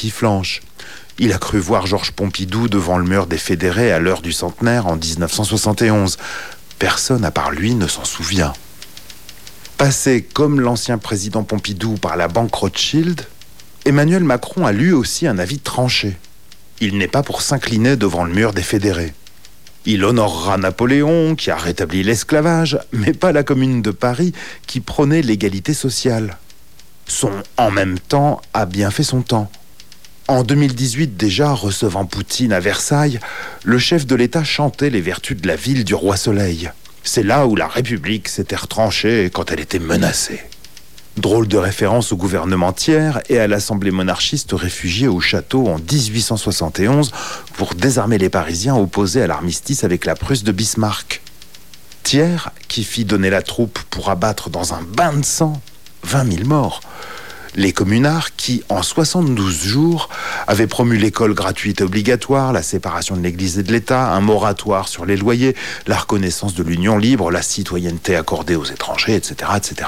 qui flanche. Il a cru voir Georges Pompidou devant le mur des Fédérés à l'heure du centenaire en 1971. Personne à part lui ne s'en souvient. Passé comme l'ancien président Pompidou par la banque Rothschild, Emmanuel Macron a lui aussi un avis tranché. Il n'est pas pour s'incliner devant le mur des Fédérés. Il honorera Napoléon, qui a rétabli l'esclavage, mais pas la Commune de Paris, qui prônait l'égalité sociale. Son « en même temps » a bien fait son temps. En 2018 déjà, recevant Poutine à Versailles, le chef de l'État chantait les vertus de la ville du roi Soleil. C'est là où la République s'était retranchée quand elle était menacée. Drôle de référence au gouvernement Thiers et à l'Assemblée monarchiste réfugiée au château en 1871 pour désarmer les Parisiens opposés à l'armistice avec la Prusse de Bismarck. Thiers, qui fit donner la troupe pour abattre dans un bain de sang 20 000 morts. Les communards qui, en 72 jours, avaient promu l'école gratuite et obligatoire, la séparation de l'Église et de l'État, un moratoire sur les loyers, la reconnaissance de l'union libre, la citoyenneté accordée aux étrangers, etc., etc.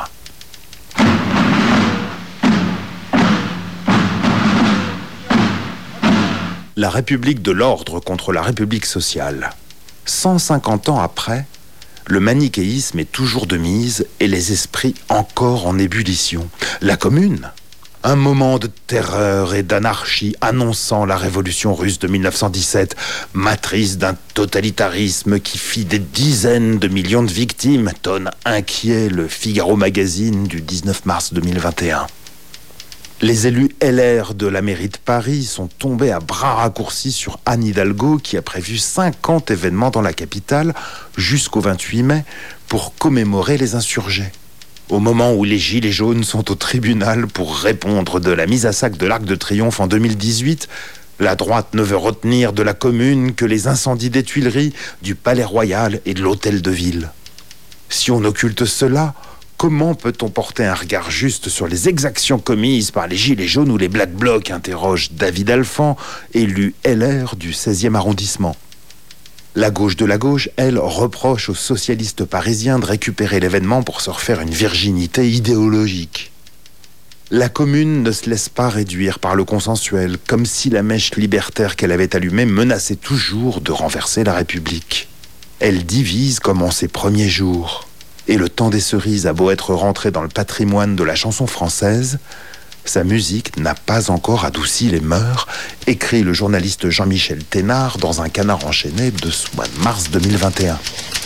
La République de l'ordre contre la République sociale. 150 ans après, le manichéisme est toujours de mise et les esprits encore en ébullition. La Commune, un moment de terreur et d'anarchie annonçant la révolution russe de 1917, matrice d'un totalitarisme qui fit des dizaines de millions de victimes, tonne inquiet le Figaro Magazine du 19 mars 2021. Les élus LR de la mairie de Paris sont tombés à bras raccourcis sur Anne Hidalgo qui a prévu 50 événements dans la capitale jusqu'au 28 mai pour commémorer les insurgés. Au moment où les Gilets jaunes sont au tribunal pour répondre de la mise à sac de l'Arc de Triomphe en 2018, la droite ne veut retenir de la Commune que les incendies des Tuileries, du Palais Royal et de l'Hôtel de Ville. Si on occulte cela, comment peut-on porter un regard juste sur les exactions commises par les Gilets jaunes ou les Black Blocs, interroge David Alphand, élu LR du 16e arrondissement. La gauche de la gauche, elle, reproche aux socialistes parisiens de récupérer l'événement pour se refaire une virginité idéologique. La Commune ne se laisse pas réduire par le consensuel, comme si la mèche libertaire qu'elle avait allumée menaçait toujours de renverser la République. Elle divise comme en ses premiers jours. Et le temps des cerises a beau être rentré dans le patrimoine de la chanson française, sa musique n'a pas encore adouci les mœurs, écrit le journaliste Jean-Michel Thénard dans un Canard enchaîné de ce mois de mars 2021.